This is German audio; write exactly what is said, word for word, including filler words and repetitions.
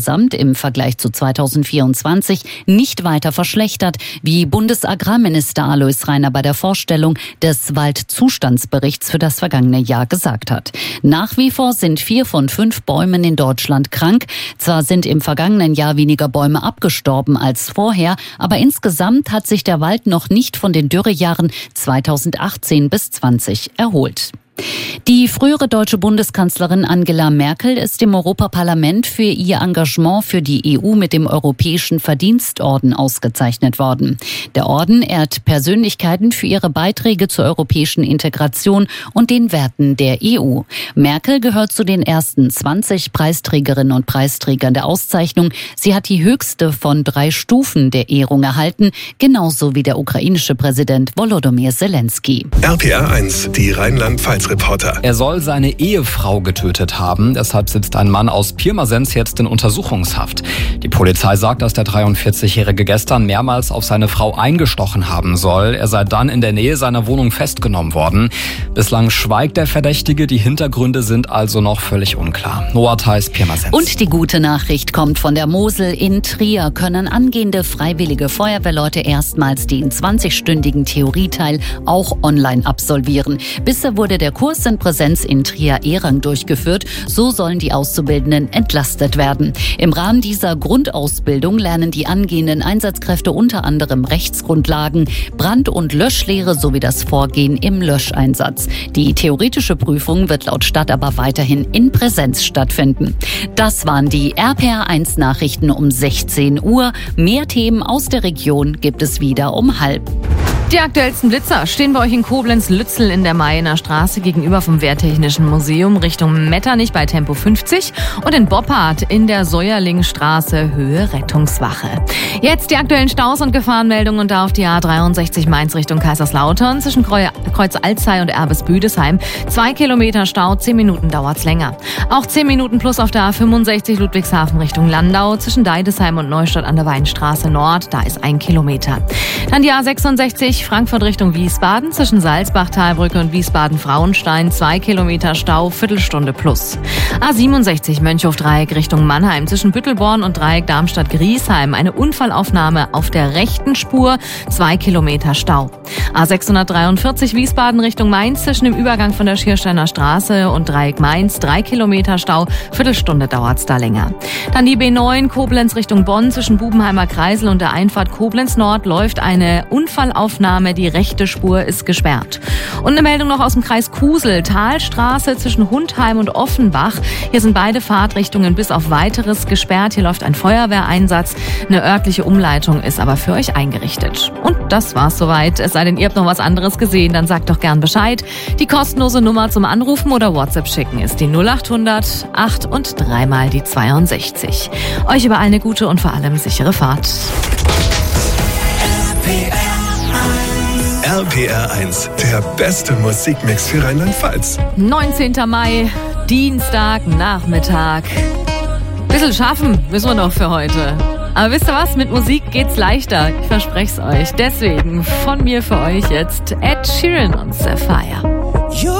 insgesamt im Vergleich zu zweitausendvierundzwanzig nicht weiter verschlechtert, wie Bundesagrarminister Alois Rainer bei der Vorstellung des Waldzustandsberichts für das vergangene Jahr gesagt hat. Nach wie vor sind vier von fünf Bäumen in Deutschland krank. Zwar sind im vergangenen Jahr weniger Bäume abgestorben als vorher, aber insgesamt hat sich der Wald noch nicht von den Dürrejahren zweitausendachtzehn bis zwanzig erholt. Die frühere deutsche Bundeskanzlerin Angela Merkel ist im Europaparlament für ihr Engagement für die E U mit dem Europäischen Verdienstorden ausgezeichnet worden. Der Orden ehrt Persönlichkeiten für ihre Beiträge zur europäischen Integration und den Werten der E U. Merkel gehört zu den ersten zwanzig Preisträgerinnen und Preisträgern der Auszeichnung. Sie hat die höchste von drei Stufen der Ehrung erhalten, genauso wie der ukrainische Präsident Volodymyr Zelensky. R P R eins, die Rheinland-Pfalz-Reporter. Er soll seine Ehefrau getötet haben. Deshalb sitzt ein Mann aus Pirmasens jetzt in Untersuchungshaft. Die Polizei sagt, dass der dreiundvierzigjährige gestern mehrmals auf seine Frau eingestochen haben soll. Er sei dann in der Nähe seiner Wohnung festgenommen worden. Bislang schweigt der Verdächtige. Die Hintergründe sind also noch völlig unklar. Noah Theis, Pirmasens. Und die gute Nachricht kommt von der Mosel. In Trier können angehende freiwillige Feuerwehrleute erstmals den zwanzigstündigen Theorieteil auch online absolvieren. Bisher wurde der Kurs in Präsenz in Trier-Ehrang durchgeführt. So sollen die Auszubildenden entlastet werden. Im Rahmen dieser Grundausbildung lernen die angehenden Einsatzkräfte unter anderem Rechtsgrundlagen, Brand- und Löschlehre sowie das Vorgehen im Löscheinsatz. Die theoretische Prüfung wird laut Stadt aber weiterhin in Präsenz stattfinden. Das waren die R P R eins Nachrichten um sechzehn Uhr. Mehr Themen aus der Region gibt es wieder um halb. Die aktuellsten Blitzer stehen bei euch in Koblenz-Lützel in der Mayener Straße gegenüber vom Wehrtechnischen Museum Richtung Metternich bei Tempo fünfzig und in Boppard in der Säuerlingstraße Höhe Rettungswache. Jetzt die aktuellen Staus und Gefahrenmeldungen und da auf die A dreiundsechzig Mainz Richtung Kaiserslautern zwischen Kreuz Alzey und Erbes-Büdesheim. Zwei Kilometer Stau, zehn Minuten dauert's länger. Auch zehn Minuten plus auf der A fünfundsechzig Ludwigshafen Richtung Landau zwischen Deidesheim und Neustadt an der Weinstraße Nord. Da ist ein Kilometer. Dann die A sechsundsechzig Frankfurt Richtung Wiesbaden zwischen Salzbach-Talbrücke und Wiesbaden-Frauenstein. Zwei Kilometer Stau, Viertelstunde plus. A siebenundsechzig Mönchhof-Dreieck Richtung Mannheim zwischen Büttelborn und Dreieck Darmstadt-Griesheim. Eine Unfallaufnahme auf der rechten Spur. Zwei Kilometer Stau. A sechshundertdreiundvierzig Wiesbaden Richtung Mainz zwischen dem Übergang von der Schiersteiner Straße und Dreieck Mainz. Drei Kilometer Stau. Viertelstunde dauert's da länger. Dann die B neun Koblenz Richtung Bonn zwischen Bubenheimer Kreisel und der Einfahrt Koblenz Nord läuft eine Unfallaufnahme. Die rechte Spur ist gesperrt. Und eine Meldung noch aus dem Kreis Kusel. Talstraße zwischen Hundheim und Offenbach. Hier sind beide Fahrtrichtungen bis auf Weiteres gesperrt. Hier läuft ein Feuerwehreinsatz. Eine örtliche Umleitung ist aber für euch eingerichtet. Und das war's soweit. Es sei denn, ihr habt noch was anderes gesehen, dann sagt doch gern Bescheid. Die kostenlose Nummer zum Anrufen oder WhatsApp schicken ist die null achthundert acht und dreimal die zweiundsechzig. Euch überall eine gute und vor allem sichere Fahrt. R P R eins, der beste Musikmix für Rheinland-Pfalz. neunzehnter Mai, Dienstag, Nachmittag. Bisschen schaffen müssen wir noch für heute. Aber wisst ihr was? Mit Musik geht's leichter. Ich verspreche es euch. Deswegen von mir für euch jetzt Ed Sheeran und Sapphire.